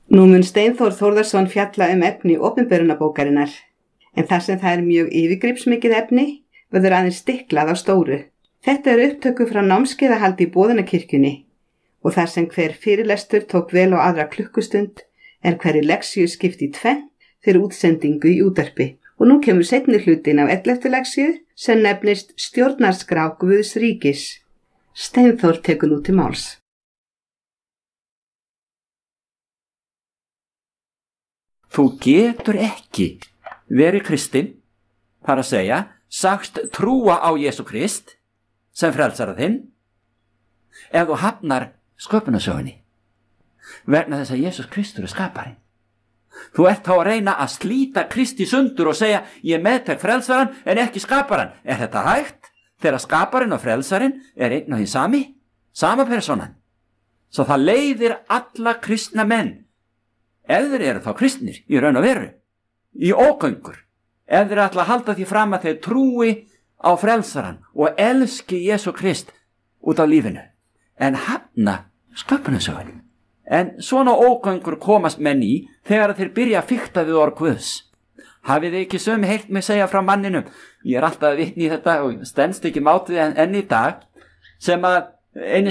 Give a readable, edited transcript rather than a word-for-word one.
Nú mun Steinþór Þórðarson fjalla efni opinberunarbókarinnar, en þar sem það mjög yfirgripsmikið efni, verður aðeins stiklað á stóru. Þetta upptöku frá námskeiðahaldi í Boðunarkirkjunni og þar sem hver fyrirlestur tók vel á aðra klukkustund hverri leksíu skipt í tvennt fyrir útsendingu í útvarpi. Og nú kemur seinni hlutin af 11. leksíu sem nefnist Stjórnarskrá Guðs ríkis. Steinþór tekur nú til máls. Þú getur ekki verið kristinn, þar að segja, sagst trúa á Jesú Krist sem frelsara þinn, ef þú hafnar sköpunarsögunni, vegna þess að Jesús Kristur skaparinn. Þú ert þá að reyna að slíta Kristi sundur og segja, ég meðtek frelsaran en ekki skaparan. Er þetta hægt? Þegar skaparinn og frelsarinn einn og því sama personan. Svo það leiðir alla kristna menn, ef þeir eru þá kristnir í raun og veru, í ógöngur, ef þeir ætla að halda því fram að þeir trúi á frelsaran og elski Jesú Krist út af lífinu, en hafna sköpunarsögunni. En svona ógöngur komast menn í þegar þeir byrja að fikta við orð Guðs. Hafið þið ekki sömu heyrt mig segja frá manninum, ég alltaf vitni í þetta og stenst ekki mátið enn í dag, sem að einu